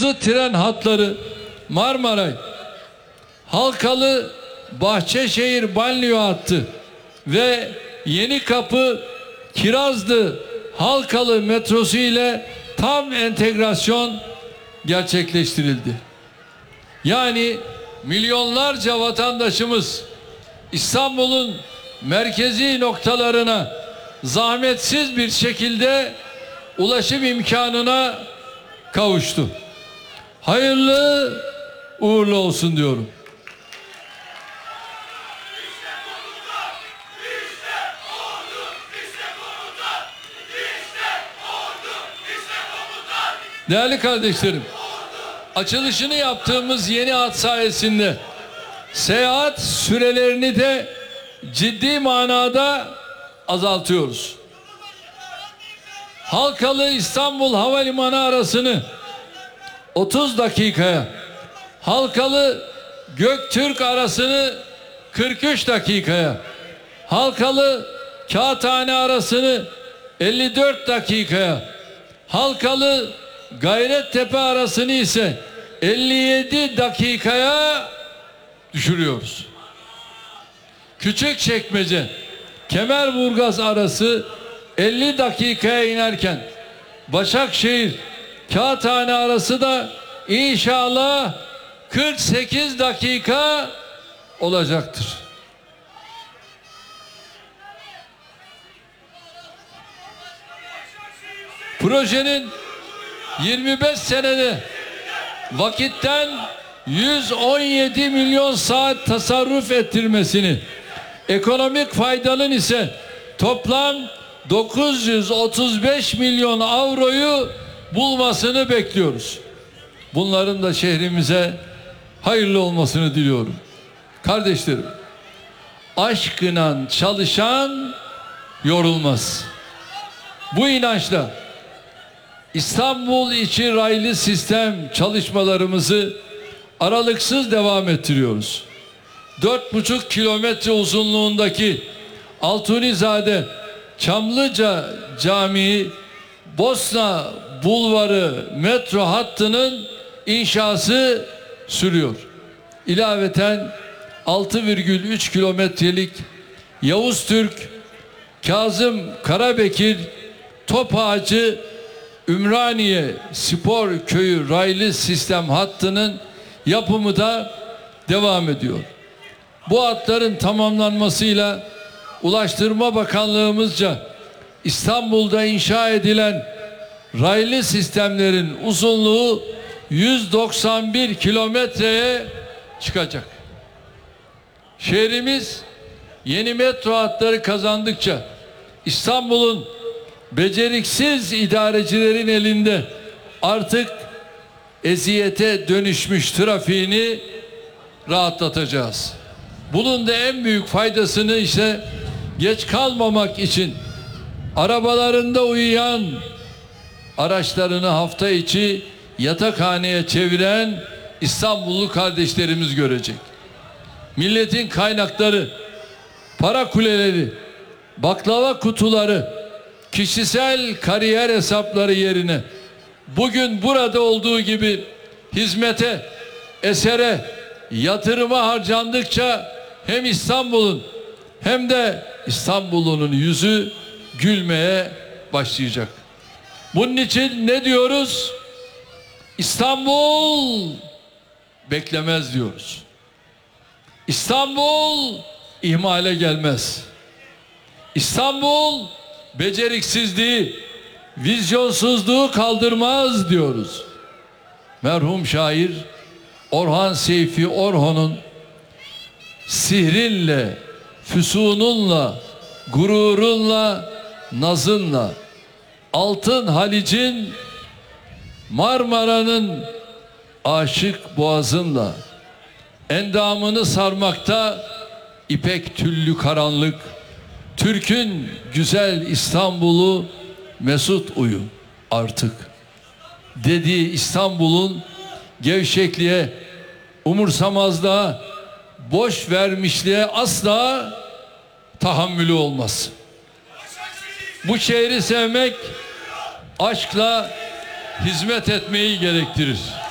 hızlı tren hatları, Marmaray, Halkalı, Bahçeşehir banliyö hattı ve Yenikapı, Kirazlı, Halkalı metrosu ile tam entegrasyon gerçekleştirildi. Yani milyonlarca vatandaşımız İstanbul'un merkezi noktalarına zahmetsiz bir şekilde ulaşım imkanına kavuştu. Hayırlı uğurlu olsun diyorum. Değerli kardeşlerim, açılışını yaptığımız yeni hat sayesinde seyahat sürelerini de ciddi manada azaltıyoruz. Halkalı İstanbul Havalimanı arasını 30 dakikaya, Halkalı Göktürk arasını 43 dakikaya, Halkalı Kağıthane arasını 54 dakikaya, Halkalı Gayrettepe arasını ise 57 dakikaya düşürüyoruz. Küçükçekmece Kemerburgaz arası 50 dakikaya inerken Başakşehir Kağıthane arası da inşallah 48 dakika olacaktır. Projenin 25 senede vakitten 117 milyon saat tasarruf ettirmesini, ekonomik faydanın ise toplam 935 milyon avroyu bulmasını bekliyoruz. Bunların da şehrimize hayırlı olmasını diliyorum. Kardeşlerim, aşkla çalışan yorulmaz. Bu inançla İstanbul içi raylı sistem çalışmalarımızı aralıksız devam ettiriyoruz. 4,5 kilometre uzunluğundaki Altunizade Çamlıca Camii Bosna Bulvarı metro hattının inşası sürüyor. İlaveten 6,3 kilometrelik Yavuz Türk, Kazım Karabekir, Topağacı, Ümraniye Spor Köyü raylı sistem hattının yapımı da devam ediyor. Bu hatların tamamlanmasıyla Ulaştırma Bakanlığımızca İstanbul'da inşa edilen raylı sistemlerin uzunluğu 191 kilometreye çıkacak. Şehrimiz yeni metro hatları kazandıkça İstanbul'un beceriksiz idarecilerin elinde artık eziyete dönüşmüş trafiğini rahatlatacağız. Bunun da en büyük faydasını ise geç kalmamak için arabalarında uyuyan, araçlarını hafta içi yatakhaneye çeviren İstanbullu kardeşlerimiz görecek. Milletin kaynakları, para kuleleri, baklava kutuları, kişisel kariyer hesapları yerine bugün burada olduğu gibi hizmete, esere, yatırıma harcandıkça hem İstanbul'un hem de İstanbul'un yüzü gülmeye başlayacak. Bunun için ne diyoruz? İstanbul beklemez diyoruz. İstanbul ihmale gelmez. İstanbul beceriksizliği, vizyonsuzluğu kaldırmaz diyoruz. Merhum şair Orhan Seyfi Orhon'un sihrinle, füsununla, gururunla, nazınla, Altın Halic'in, Marmara'nın aşık boğazınla, endamını sarmakta ipek tüllü karanlık, Türk'ün güzel İstanbul'u mesut uyu artık dediği İstanbul'un gevşekliğe, umursamazlığa, boş vermişliğe asla tahammülü olmaz. Bu şehri sevmek, aşkla hizmet etmeyi gerektirir.